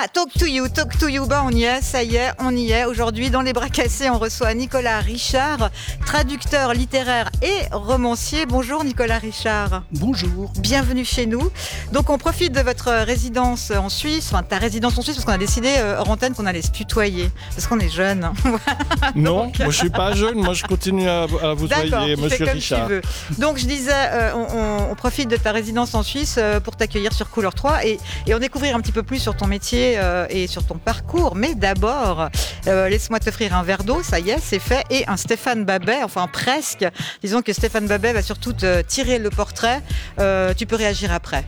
Talk to you, on y est, ça y est, on y est. Aujourd'hui, dans Les Bras Cassés, on reçoit Nicolas Richard, traducteur littéraire et romancier. Bonjour Nicolas Richard. Bonjour. Bienvenue chez nous. Donc on profite de votre résidence en Suisse, enfin ta résidence en Suisse, parce qu'on a décidé hors antenne qu'on allait se tutoyer, parce qu'on est jeunes. Non, moi je suis pas jeune, moi je continue à vous voyer, Monsieur Richard. Donc je disais, on profite de ta résidence en Suisse pour t'accueillir sur Couleur 3 et en découvrir un petit peu plus sur ton métier et sur ton parcours. Mais d'abord, laisse-moi t'offrir un verre d'eau, ça y est, c'est fait, et un Stéphane Babet, enfin presque. Disons que Stéphane Babet va surtout te tirer le portrait. Tu peux réagir après.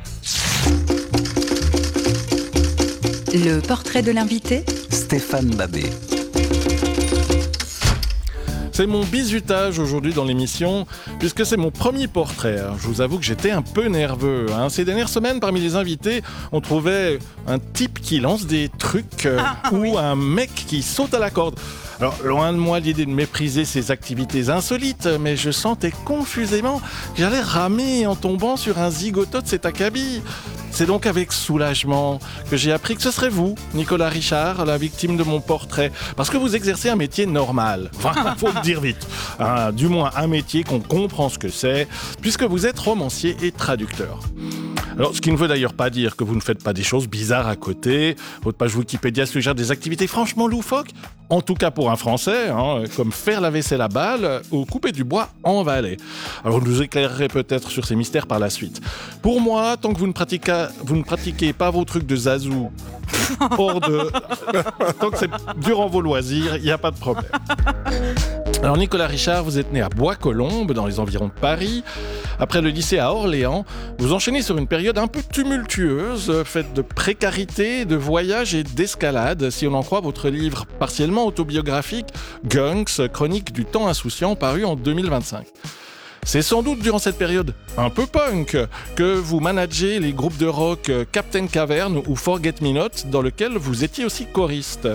Le portrait de l'invité, Stéphane Babet. C'est mon bizutage aujourd'hui dans l'émission, puisque c'est mon premier portrait. Alors, je vous avoue que j'étais un peu nerveux. Ces dernières semaines, parmi les invités, on trouvait un type qui lance des trucs ou un mec qui saute à la corde. Alors, loin de moi l'idée de mépriser ces activités insolites, mais je sentais confusément que j'allais ramer en tombant sur un zigoto de cet acabit. C'est donc avec soulagement que j'ai appris que ce serait vous, Nicolas Richard, la victime de mon portrait. Parce que vous exercez un métier normal. Enfin, faut le dire vite. Du moins, un métier qu'on comprend ce que c'est, puisque vous êtes romancier et traducteur. Alors, ce qui ne veut d'ailleurs pas dire que vous ne faites pas des choses bizarres à côté. Votre page Wikipédia suggère des activités franchement loufoques, en tout cas pour un Français, comme faire la vaisselle à balles ou couper du bois en Valais. Alors, vous nous éclairerez peut-être sur ces mystères par la suite. Pour moi, tant que vous ne pratiquez pas vos trucs de zazou, tant que c'est durant vos loisirs, il n'y a pas de problème. Alors Nicolas Richard, vous êtes né à Bois-Colombes, dans les environs de Paris. Après le lycée à Orléans, vous enchaînez sur une période un peu tumultueuse, faite de précarité, de voyage et d'escalade, si on en croit votre livre partiellement autobiographique, Gunks, chronique du temps insouciant, paru en 2025. C'est sans doute durant cette période un peu punk que vous managez les groupes de rock Captain Cavern ou Forget Me Not, dans lequel vous étiez aussi choriste.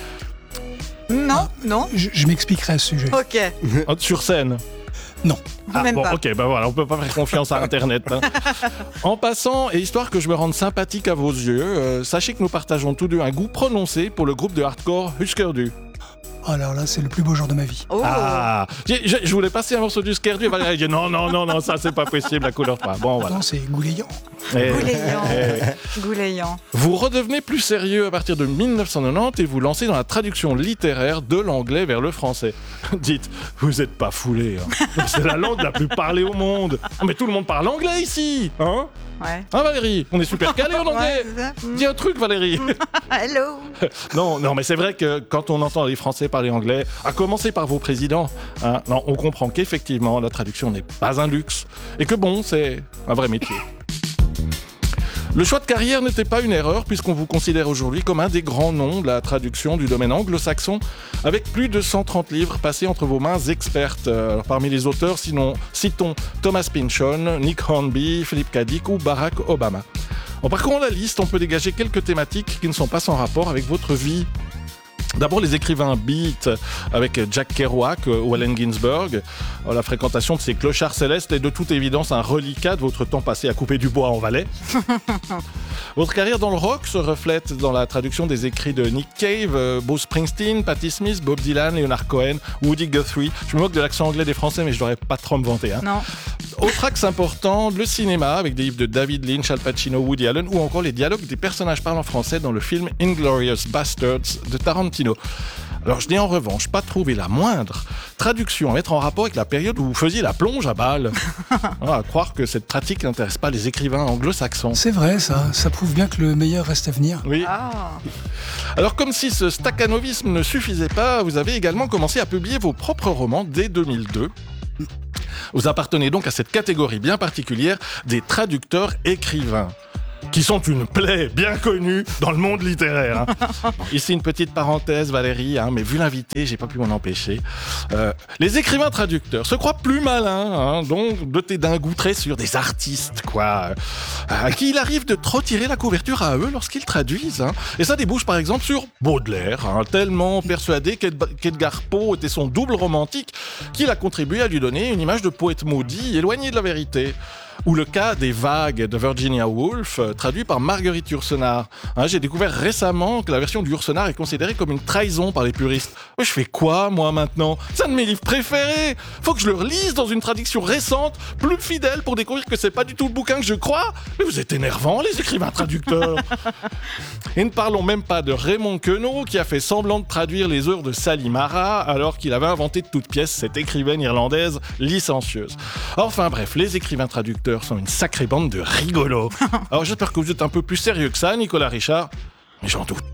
Non. Je m'expliquerai à ce sujet. Ok. Sur scène. Non. Même pas. Ok, voilà, on peut pas faire confiance à Internet. En passant, et histoire que je me rende sympathique à vos yeux, sachez que nous partageons tous deux un goût prononcé pour le groupe de hardcore Husker Du. Alors là, c'est le plus beau jour de ma vie. Oh. Je voulais passer un morceau du Husker Du et Valérie dit non, ça c'est pas possible, la couleur pas. Bon, voilà. Non, c'est goulayant. Goulayant. Vous redevenez plus sérieux à partir de 1990 et vous lancez dans la traduction littéraire de l'anglais vers le français. Dites, vous êtes pas foulés. C'est la langue la plus parlée au monde. Mais tout le monde parle anglais ici, hein? Ouais. Valérie, on est super calés en anglais. Ouais, Dis un truc, Valérie. Hello. Non, mais c'est vrai que quand on entend les Français parler anglais, à commencer par vos présidents, on comprend qu'effectivement la traduction n'est pas un luxe et que c'est un vrai métier. Le choix de carrière n'était pas une erreur puisqu'on vous considère aujourd'hui comme un des grands noms de la traduction du domaine anglo-saxon avec plus de 130 livres passés entre vos mains expertes. Alors, parmi les auteurs, citons Thomas Pynchon, Nick Hornby, Philip K. Dick ou Barack Obama. En parcourant la liste, on peut dégager quelques thématiques qui ne sont pas sans rapport avec votre vie. D'abord, les écrivains beat avec Jack Kerouac ou Allen Ginsberg. La fréquentation de ces clochards célestes est de toute évidence un reliquat de votre temps passé à couper du bois en Valais. Votre carrière dans le rock se reflète dans la traduction des écrits de Nick Cave, Bruce Springsteen, Patti Smith, Bob Dylan, Leonard Cohen, Woody Guthrie. Je me moque de l'accent anglais des Français, mais je devrais pas trop me vanter. Non. Autre axe important, le cinéma, avec des livres de David Lynch, Al Pacino, Woody Allen, ou encore les dialogues des personnages parlant français dans le film Inglourious Basterds de Tarantino. Alors je n'ai en revanche pas trouvé la moindre traduction à mettre en rapport avec la période où vous faisiez la plonge à balles. À croire que cette pratique n'intéresse pas les écrivains anglo-saxons. C'est vrai, ça prouve bien que le meilleur reste à venir. Oui. Alors comme si ce staccanovisme ne suffisait pas, vous avez également commencé à publier vos propres romans dès 2002. Vous appartenez donc à cette catégorie bien particulière des traducteurs écrivains, qui sont une plaie bien connue dans le monde littéraire. Ici, une petite parenthèse, Valérie, mais vu l'invité, j'ai pas pu m'en empêcher. Les écrivains traducteurs se croient plus malins, donc dotés d'un goût très sûr des artistes, à qui il arrive de trop tirer la couverture à eux lorsqu'ils traduisent. Et ça débouche par exemple sur Baudelaire, tellement persuadé qu'Edgar Poe était son double romantique qu'il a contribué à lui donner une image de poète maudit, éloigné de la vérité. Ou le cas des vagues de Virginia Woolf, traduit par Marguerite Yourcenar. J'ai découvert récemment que la version du Yourcenar est considérée comme une trahison par les puristes. Mais je fais quoi, moi, maintenant ? C'est un de mes livres préférés. Faut que je le relise dans une traduction récente, plus fidèle, pour découvrir que c'est pas du tout le bouquin que je crois. Mais vous êtes énervants, les écrivains traducteurs. Et ne parlons même pas de Raymond Queneau, qui a fait semblant de traduire les œuvres de Sally Mara, alors qu'il avait inventé de toutes pièces cette écrivaine irlandaise licencieuse. Enfin bref, les écrivains traducteurs sont une sacrée bande de rigolos. Alors j'espère que vous êtes un peu plus sérieux que ça, Nicolas Richard, mais j'en doute.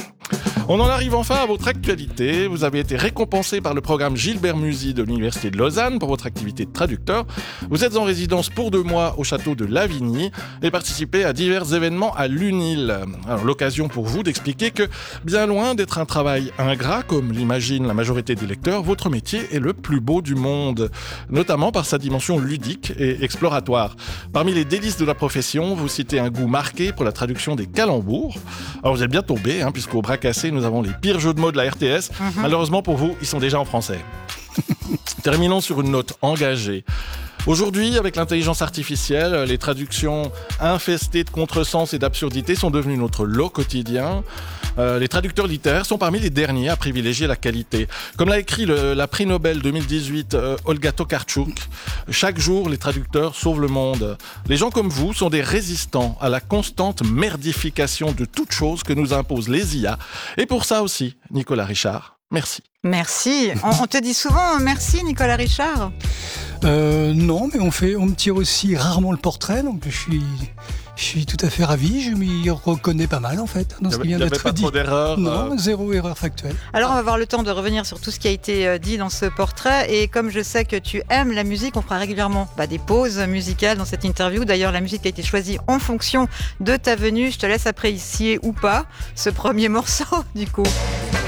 On en arrive enfin à votre actualité. Vous avez été récompensé par le programme Gilbert Musy de l'Université de Lausanne pour votre activité de traducteur. Vous êtes en résidence pour 2 mois au château de Lavigny et participez à divers événements à l'UNIL. Alors, l'occasion pour vous d'expliquer que, bien loin d'être un travail ingrat, comme l'imaginent la majorité des lecteurs, votre métier est le plus beau du monde, notamment par sa dimension ludique et exploratoire. Parmi les délices de la profession, vous citez un goût marqué pour la traduction des calembours. Alors vous êtes bien tombé, puisqu'au bras cassé, nous avons les pires jeux de mots de la RTS. Malheureusement pour vous, ils sont déjà en français. Terminons sur une note engagée. Aujourd'hui, avec l'intelligence artificielle, les traductions infestées de contresens et d'absurdités sont devenues notre lot quotidien. Les traducteurs littéraires sont parmi les derniers à privilégier la qualité. Comme l'a écrit la prix Nobel 2018 Olga Tokarczuk, chaque jour, les traducteurs sauvent le monde. Les gens comme vous sont des résistants à la constante merdification de toute chose que nous imposent les IA. Et pour ça aussi, Nicolas Richard, merci. Merci. On te dit souvent merci, Nicolas Richard ? Non, mais on me tire aussi rarement le portrait, donc je suis tout à fait ravi, je m'y reconnais pas mal en fait dans ce qui vient d'être dit. Il n'y avait pas trop d'erreurs. Non, zéro erreur factuelle. Alors on va avoir le temps de revenir sur tout ce qui a été dit dans ce portrait, et comme je sais que tu aimes la musique, on fera régulièrement des pauses musicales dans cette interview. D'ailleurs, la musique a été choisie en fonction de ta venue. Je te laisse apprécier ou pas ce premier morceau du coup.